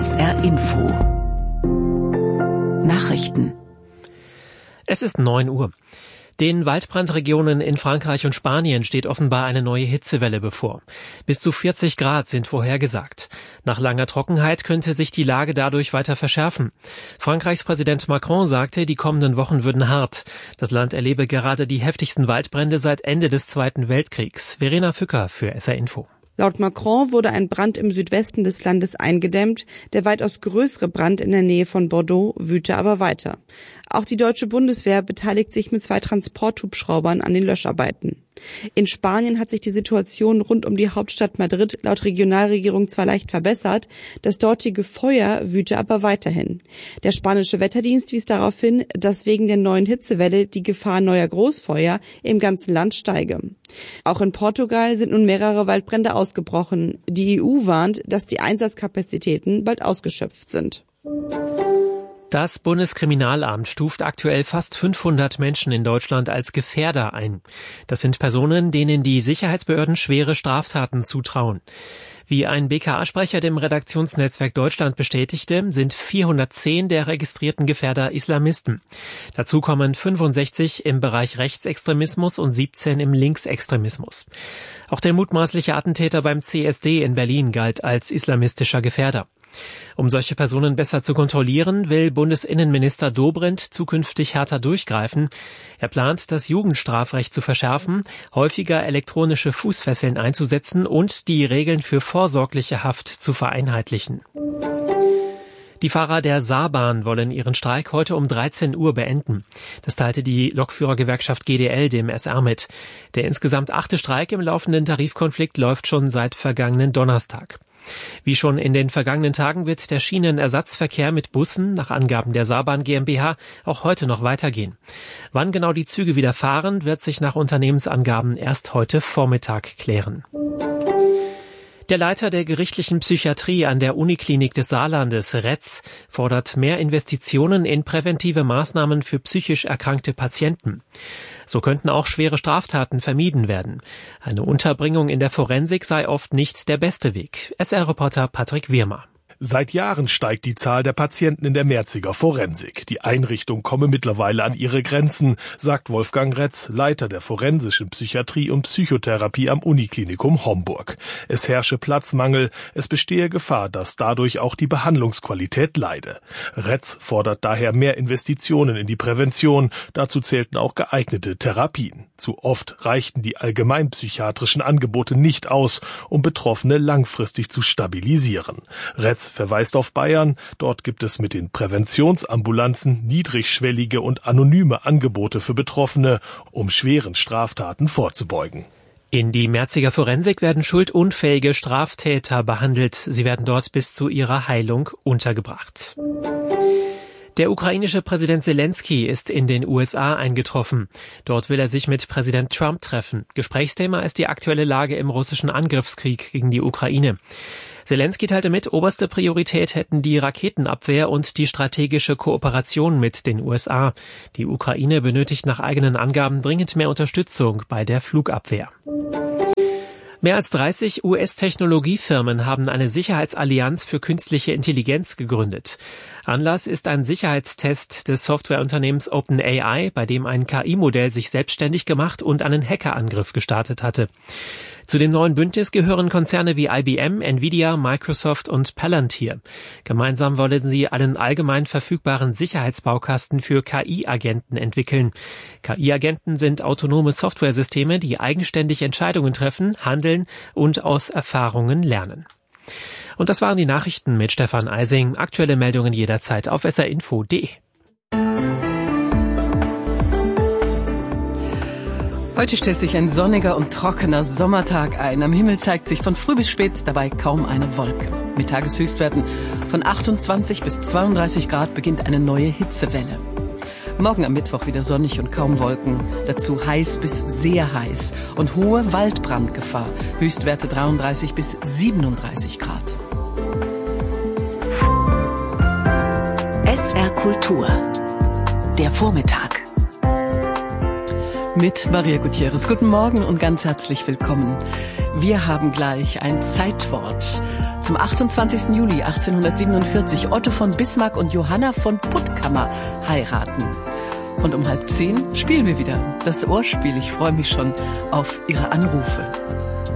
SR Info Nachrichten. Es ist 9 Uhr. Den Waldbrandregionen in Frankreich und Spanien steht offenbar eine neue Hitzewelle bevor. Bis zu 40 Grad sind vorhergesagt. Nach langer Trockenheit könnte sich die Lage dadurch weiter verschärfen. Frankreichs Präsident Macron sagte, die kommenden Wochen würden hart. Das Land erlebe gerade die heftigsten Waldbrände seit Ende des Zweiten Weltkriegs. Verena Fücker für SR Info. Laut Macron wurde ein Brand im Südwesten des Landes eingedämmt. Der weitaus größere Brand in der Nähe von Bordeaux wüte aber weiter. Auch die deutsche Bundeswehr beteiligt sich mit 2 Transporthubschraubern an den Löscharbeiten. In Spanien hat sich die Situation rund um die Hauptstadt Madrid laut Regionalregierung zwar leicht verbessert, das dortige Feuer wüte aber weiterhin. Der spanische Wetterdienst wies darauf hin, dass wegen der neuen Hitzewelle die Gefahr neuer Großfeuer im ganzen Land steige. Auch in Portugal sind nun mehrere Waldbrände ausgebrochen. Die EU warnt, dass die Einsatzkapazitäten bald ausgeschöpft sind. Das Bundeskriminalamt stuft aktuell fast 500 Menschen in Deutschland als Gefährder ein. Das sind Personen, denen die Sicherheitsbehörden schwere Straftaten zutrauen. Wie ein BKA-Sprecher dem Redaktionsnetzwerk Deutschland bestätigte, sind 410 der registrierten Gefährder Islamisten. Dazu kommen 65 im Bereich Rechtsextremismus und 17 im Linksextremismus. Auch der mutmaßliche Attentäter beim CSD in Berlin galt als islamistischer Gefährder. Um solche Personen besser zu kontrollieren, will Bundesinnenminister Dobrindt zukünftig härter durchgreifen. Er plant, das Jugendstrafrecht zu verschärfen, häufiger elektronische Fußfesseln einzusetzen und die Regeln für vorsorgliche Haft zu vereinheitlichen. Die Fahrer der Saarbahn wollen ihren Streik heute um 13 Uhr beenden. Das teilte die Lokführergewerkschaft GDL dem SR mit. Der insgesamt 8. Streik im laufenden Tarifkonflikt läuft schon seit vergangenen Donnerstag. Wie schon in den vergangenen Tagen wird der Schienenersatzverkehr mit Bussen nach Angaben der Saarbahn GmbH auch heute noch weitergehen. Wann genau die Züge wieder fahren, wird sich nach Unternehmensangaben erst heute Vormittag klären. Der Leiter der gerichtlichen Psychiatrie an der Uniklinik des Saarlandes, Retz, fordert mehr Investitionen in präventive Maßnahmen für psychisch erkrankte Patienten. So könnten auch schwere Straftaten vermieden werden. Eine Unterbringung in der Forensik sei oft nicht der beste Weg. SR-Reporter Patrick Wirmer. Seit Jahren steigt die Zahl der Patienten in der Merziger Forensik. Die Einrichtung komme mittlerweile an ihre Grenzen, sagt Wolfgang Retz, Leiter der forensischen Psychiatrie und Psychotherapie am Uniklinikum Homburg. Es herrsche Platzmangel, es bestehe Gefahr, dass dadurch auch die Behandlungsqualität leide. Retz fordert daher mehr Investitionen in die Prävention, dazu zählten auch geeignete Therapien. Zu oft reichten die allgemeinpsychiatrischen Angebote nicht aus, um Betroffene langfristig zu stabilisieren. Retz verweist auf Bayern. Dort gibt es mit den Präventionsambulanzen niedrigschwellige und anonyme Angebote für Betroffene, um schweren Straftaten vorzubeugen. In die Merziger Forensik werden schuldunfähige Straftäter behandelt. Sie werden dort bis zu ihrer Heilung untergebracht. Der ukrainische Präsident Zelensky ist in den USA eingetroffen. Dort will er sich mit Präsident Trump treffen. Gesprächsthema ist die aktuelle Lage im russischen Angriffskrieg gegen die Ukraine. Zelensky teilte mit, oberste Priorität hätten die Raketenabwehr und die strategische Kooperation mit den USA. Die Ukraine benötigt nach eigenen Angaben dringend mehr Unterstützung bei der Flugabwehr. Mehr als 30 US-Technologiefirmen haben eine Sicherheitsallianz für künstliche Intelligenz gegründet. Anlass ist ein Sicherheitstest des Softwareunternehmens OpenAI, bei dem ein KI-Modell sich selbstständig gemacht und einen Hackerangriff gestartet hatte. Zu dem neuen Bündnis gehören Konzerne wie IBM, Nvidia, Microsoft und Palantir. Gemeinsam wollen sie einen allgemein verfügbaren Sicherheitsbaukasten für KI-Agenten entwickeln. KI-Agenten sind autonome Softwaresysteme, die eigenständig Entscheidungen treffen, handeln und aus Erfahrungen lernen. Und das waren die Nachrichten mit Stefan Eising. Aktuelle Meldungen jederzeit auf srinfo.de. Heute stellt sich ein sonniger und trockener Sommertag ein. Am Himmel zeigt sich von früh bis spät dabei kaum eine Wolke. Mit Tageshöchstwerten von 28 bis 32 Grad beginnt eine neue Hitzewelle. Morgen am Mittwoch wieder sonnig und kaum Wolken. Dazu heiß bis sehr heiß und hohe Waldbrandgefahr. Höchstwerte 33 bis 37 Grad. SR Kultur. Der Vormittag. Mit Maria Gutierrez. Guten Morgen und ganz herzlich willkommen. Wir haben gleich ein Zeitwort. zum 28. Juli 1847 Otto von Bismarck und Johanna von Puttkammer heiraten. Und um 9:30 spielen wir wieder das Ohrspiel. Ich freue mich schon auf Ihre Anrufe.